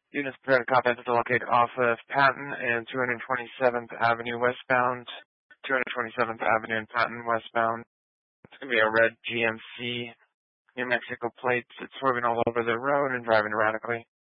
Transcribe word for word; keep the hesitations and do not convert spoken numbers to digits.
Units prepared to copy to locate off of Patton and two hundred twenty-seventh Avenue westbound. two hundred twenty-seventh Avenue and Patton westbound. It's going to be a red G M C New Mexico plates. It's swerving all over the road and driving erratically.